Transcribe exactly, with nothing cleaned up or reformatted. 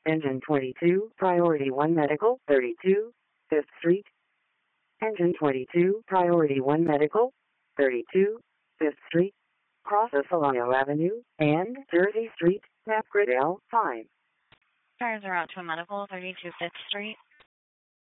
Engine twenty-two, Priority one Medical, thirty-two, fifth Street. Engine twenty-two, Priority one Medical, thirty-two, fifth Street. Crosses Solano Avenue and Jersey Street, Napgrid L five. Cars are out to a medical, thirty-two fifth Street.